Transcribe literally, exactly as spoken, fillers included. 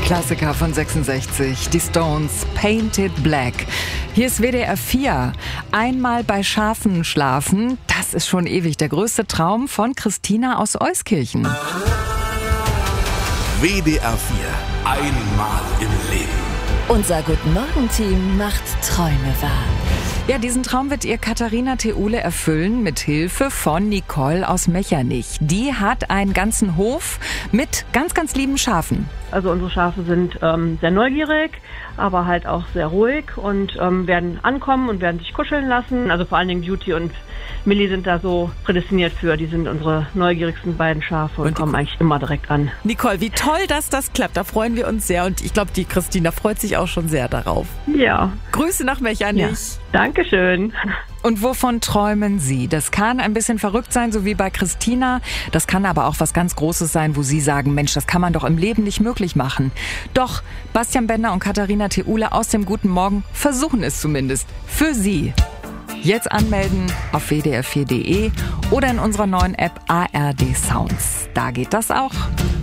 Klassiker von sechsundsechzig, die Stones, Painted Black. Hier ist W D R vier. Einmal bei Schafen schlafen, das ist schon ewig der größte Traum von Christina aus Euskirchen. W D R vier. Einmal im Leben. Unser Guten-Morgen-Team macht Träume wahr. Ja, diesen Traum wird ihr Katharina Theule erfüllen mit Hilfe von Nicole aus Mechernich. Die hat einen ganzen Hof mit ganz, ganz lieben Schafen. Also unsere Schafe sind ähm, sehr neugierig, aber halt auch sehr ruhig und ähm, werden ankommen und werden sich kuscheln lassen. Also vor allen Dingen Beauty und Millie sind da so prädestiniert für. Die sind unsere neugierigsten beiden Schafe und, und kommen eigentlich immer direkt an. Nicole, wie toll, dass das klappt. Da freuen wir uns sehr und ich glaube, die Christina freut sich auch schon sehr darauf. Ja. Grüße nach Mechernich. Ja. Dankeschön. Und wovon träumen Sie? Das kann ein bisschen verrückt sein, so wie bei Christina. Das kann aber auch was ganz Großes sein, wo Sie sagen, Mensch, das kann man doch im Leben nicht möglich machen. Doch, Bastian Bender und Katharina Theule aus dem Guten Morgen versuchen es zumindest. Für Sie. Jetzt anmelden auf w d r vier punkt d e oder in unserer neuen App A R D Sounds. Da geht das auch.